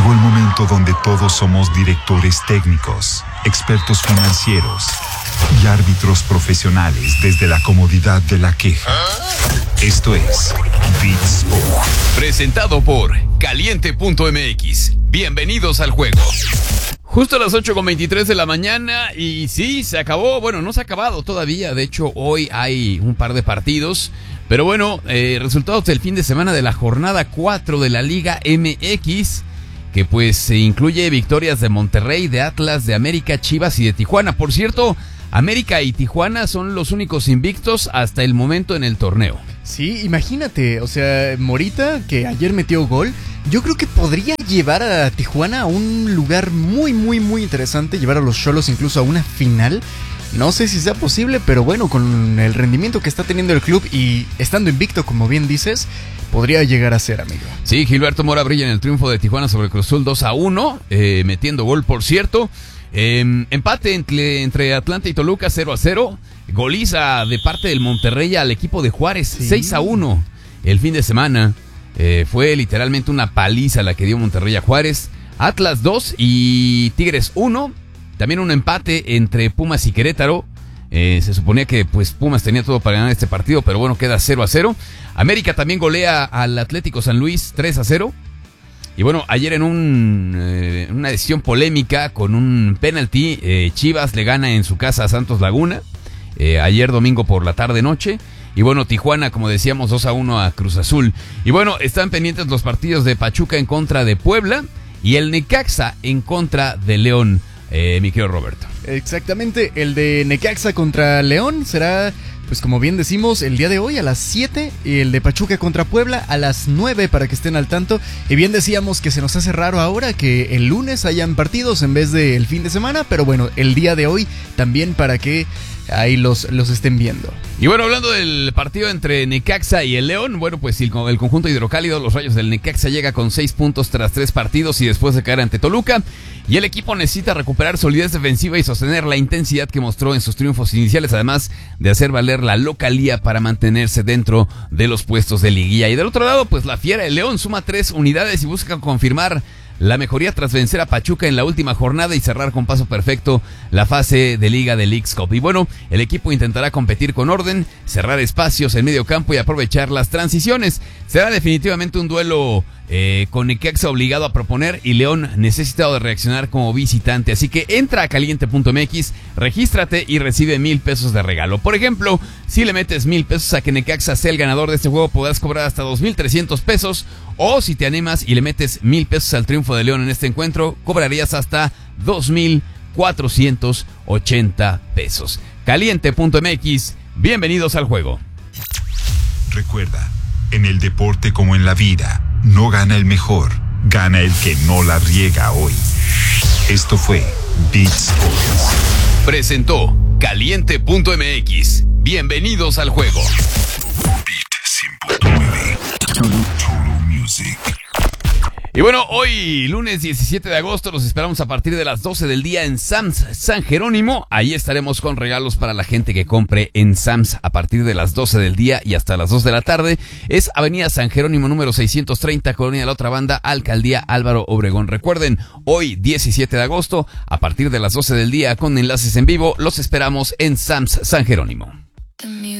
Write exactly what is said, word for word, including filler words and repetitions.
Llegó el momento donde todos somos directores técnicos, expertos financieros y árbitros profesionales desde la comodidad de la queja. Esto es Beat Sport. Presentado por Caliente punto M X. Bienvenidos al juego. Justo a las ocho con veintitrés de la mañana y sí, se acabó. Bueno, no se ha acabado todavía. De hecho, hoy hay un par de partidos. Pero bueno, eh, resultados del fin de semana de la jornada cuatro de la Liga M X, que pues incluye victorias de Monterrey, de Atlas, de América, Chivas y de Tijuana. Por cierto, América y Tijuana son los únicos invictos hasta el momento en el torneo. Sí, imagínate, o sea, Morita, que ayer metió gol, yo creo que podría llevar a Tijuana a un lugar muy, muy, muy interesante, llevar a los Xolos incluso a una final. No sé si sea posible, pero bueno, con el rendimiento que está teniendo el club y estando invicto, como bien dices, podría llegar a ser, amigo. Sí, Gilberto Mora brilla en el triunfo de Tijuana sobre Cruz Azul dos a uno, eh, metiendo gol, por cierto. Eh, empate entre, entre Atlanta y Toluca cero a cero. Goliza de parte del Monterrey al equipo de Juárez, sí. seis a uno. El fin de semana eh, fue literalmente una paliza la que dio Monterrey a Juárez. Atlas dos y Tigres uno. También un empate entre Pumas y Querétaro. Eh, se suponía que pues Pumas tenía todo para ganar este partido, pero bueno, queda cero a cero. América también golea al Atlético San Luis tres a cero. Y bueno, ayer en un, eh, una decisión polémica con un penalti, eh, Chivas le gana en su casa a Santos Laguna. Eh, ayer domingo por la tarde-noche. Y bueno, Tijuana, como decíamos, dos a uno a Cruz Azul. Y bueno, están pendientes los partidos de Pachuca en contra de Puebla y el Necaxa en contra de León. Eh, mi querido Roberto. Exactamente, el de Necaxa contra León será, pues como bien decimos, el día de hoy a las siete, y el de Pachuca contra Puebla a las nueve, para que estén al tanto. Y bien decíamos que se nos hace raro ahora que el lunes hayan partidos en vez del fin de semana, pero bueno, el día de hoy también para que ahí los, los estén viendo. Y bueno, hablando del partido entre Necaxa y el León, bueno, pues el, el conjunto hidrocálido, los Rayos del Necaxa, llega con seis puntos tras tres partidos y después de caer ante Toluca. Y el equipo necesita recuperar solidez defensiva y sostener la intensidad que mostró en sus triunfos iniciales, además de hacer valer la localía para mantenerse dentro de los puestos de liguilla. Y del otro lado, pues la Fiera, el León, suma tres unidades y busca confirmar la mejoría tras vencer a Pachuca en la última jornada y cerrar con paso perfecto la fase de Liga de Leagues Cup. Y bueno, el equipo intentará competir con orden, cerrar espacios en medio campo y aprovechar las transiciones. Será definitivamente un duelo eh, con Necaxa obligado a proponer y León necesitado de reaccionar como visitante. Así que entra a caliente punto M X, regístrate y recibe mil pesos de regalo. Por ejemplo, si le metes mil pesos a que Necaxa sea el ganador de este juego, podrás cobrar hasta dos mil trescientos pesos. O si te animas y le metes mil pesos al triunfo de León en este encuentro, cobrarías hasta dos mil cuatrocientos ochenta pesos. caliente punto M X, bienvenidos al juego. Recuerda, en el deporte como en la vida, no gana el mejor, gana el que no la riega hoy. Esto fue Beat Sports. Presentó Caliente punto M X. Bienvenidos al juego. Beat cien punto nueve. Total Music. Y bueno, hoy, lunes diecisiete de agosto, los esperamos a partir de las doce del día en Sam's San Jerónimo. Ahí estaremos con regalos para la gente que compre en Sam's a partir de las doce del día y hasta las dos de la tarde. Es Avenida San Jerónimo número seiscientos treinta, Colonia de la Otra Banda, Alcaldía Álvaro Obregón. Recuerden, hoy diecisiete de agosto, a partir de las doce del día, con enlaces en vivo, los esperamos en Sam's San Jerónimo.